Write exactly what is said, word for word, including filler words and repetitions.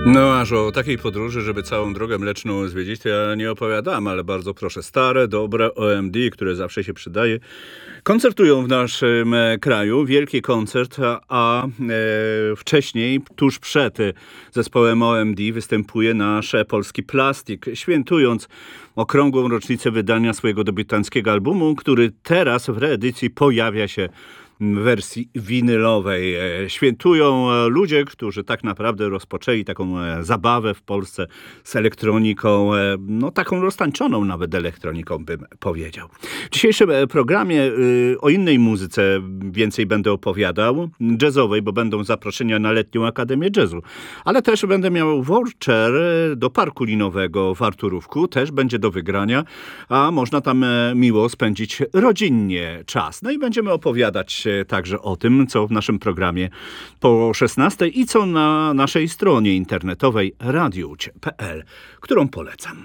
No aż o takiej podróży, żeby całą drogę mleczną zwiedzić, to ja nie opowiadam, ale bardzo proszę. Stare, dobre O M D, które zawsze się przydaje, koncertują w naszym e, kraju. Wielki koncert, a, a e, wcześniej, tuż przed e, zespołem O M D występuje nasz e, polski Plastik, świętując okrągłą rocznicę wydania swojego debiutanckiego albumu, który teraz w reedycji pojawia się w wersji winylowej. E, Świętują e, ludzie, którzy tak naprawdę rozpoczęli taką e, zabawę w Polsce z elektroniką, e, no taką roztańczoną nawet elektroniką, bym powiedział. W dzisiejszym e, programie e, o innej muzyce więcej będę opowiadał, jazzowej, bo będą zaproszenia na letnią Akademię Jazzu, ale też będę miał voucher e, do parku linowego w Arturówku, też będzie do wygrania, a można tam e, miło spędzić rodzinnie czas. No i będziemy opowiadać także o tym, co w naszym programie po szesnastej i co na naszej stronie internetowej radiuć kropka p l, którą polecam.